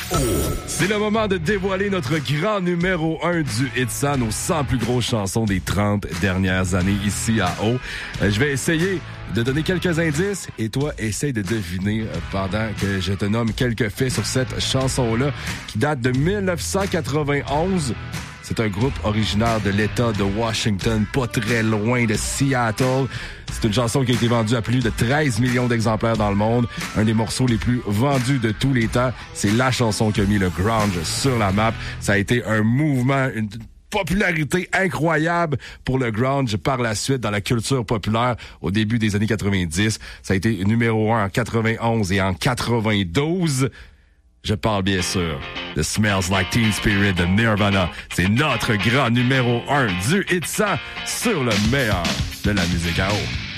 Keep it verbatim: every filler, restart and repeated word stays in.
C'est le moment de dévoiler notre grand numéro un du Hit cent, nos cent plus grosses chansons des trente dernières années ici à O. Euh, je vais essayer de donner quelques indices et toi, essaye de deviner pendant que je te nomme quelques faits sur cette chanson-là qui date de dix-neuf cent quatre-vingt-onze. C'est un groupe originaire de l'État de Washington, pas très loin de Seattle. C'est une chanson qui a été vendue à plus de treize millions d'exemplaires dans le monde. Un des morceaux les plus vendus de tous les temps. C'est la chanson qui a mis le grunge sur la map. Ça a été un mouvement, une popularité incroyable pour le grunge par la suite dans la culture populaire au début des années quatre-vingt-dix. Ça a été numéro un en quatre-vingt-onze et en quatre-vingt-douze. Je parle bien sûr de Smells Like Teen Spirit de Nirvana. C'est notre grand numéro un du Hit cent sur le meilleur de la musique à eau.